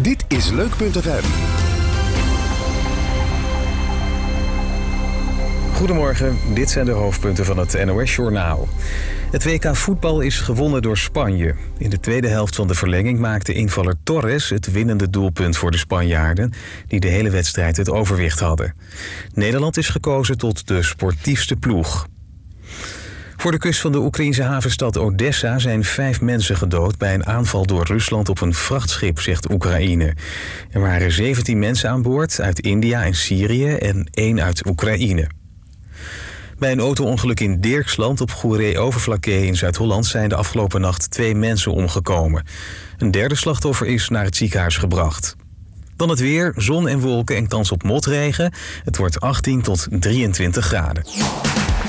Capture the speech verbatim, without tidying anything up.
Dit is Leuk punt F M. Goedemorgen, dit zijn de hoofdpunten van het N O S-journaal. Het W K voetbal is gewonnen door Spanje. In de tweede helft van de verlenging maakte invaller Torres het winnende doelpunt voor de Spanjaarden, die de hele wedstrijd het overwicht hadden. Nederland is gekozen tot de sportiefste ploeg. Voor de kust van de Oekraïense havenstad Odessa zijn vijf mensen gedood bij een aanval door Rusland op een vrachtschip, zegt Oekraïne. Er waren zeventien mensen aan boord uit India en Syrië en één uit Oekraïne. Bij een auto-ongeluk in Dirksland op Goeree-Overflakkee in Zuid-Holland zijn de afgelopen nacht twee mensen omgekomen. Een derde slachtoffer is naar het ziekenhuis gebracht. Dan het weer, zon en wolken en kans op motregen. Het wordt achttien tot drieëntwintig graden.